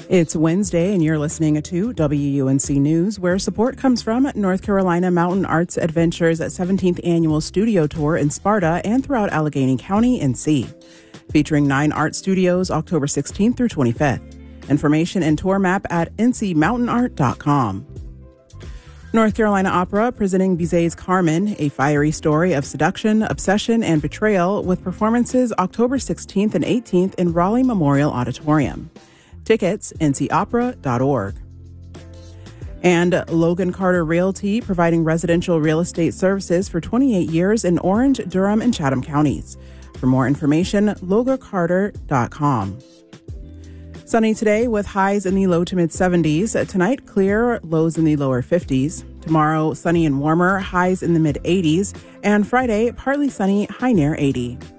It's Wednesday, and you're listening to WUNC News, where support comes from North Carolina Mountain Arts Adventures' 17th Annual Studio Tour in Sparta and throughout Allegheny County, NC. Featuring 9 art studios October 16th through 25th. Information and tour map at ncmountainart.com. North Carolina Opera presenting Bizet's Carmen, a fiery story of seduction, obsession, and betrayal, with performances October 16th and 18th in Raleigh Memorial Auditorium. Tickets, ncopera.org. And Logan Carter Realty, providing residential real estate services for 28 years in Orange, Durham, and Chatham counties. For more information, logancarter.com. Sunny today with highs in the low to mid 70s. Tonight, clear, lows in the lower 50s. Tomorrow, sunny and warmer, highs in the mid 80s. And Friday, partly sunny, high near 80.